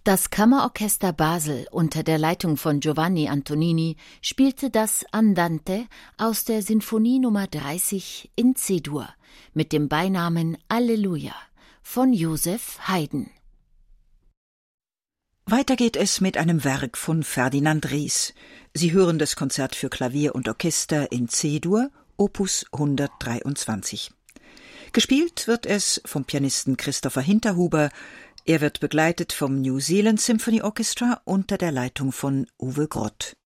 Das Kammerorchester Basel unter der Leitung von Giovanni Antonini spielte das Andante aus der Sinfonie Nummer 30 in C-Dur mit dem Beinamen Alleluia von Joseph Haydn. Weiter geht es mit einem Werk von Ferdinand Ries. Sie hören das Konzert für Klavier und Orchester in C-Dur, Opus 123. Gespielt wird es vom Pianisten Christopher Hinterhuber. Er wird begleitet vom New Zealand Symphony Orchestra unter der Leitung von Uwe Grott.